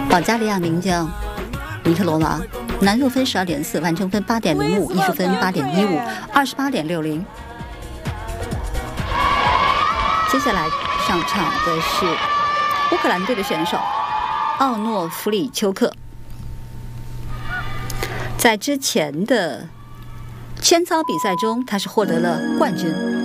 保加利亚名将尼特罗娃，男入分12.4，完成分8.05，艺术分8.15，28.60。接下来上场的是乌克兰队的选手奥诺弗里丘克。在之前的千操比赛中，他是获得了冠军。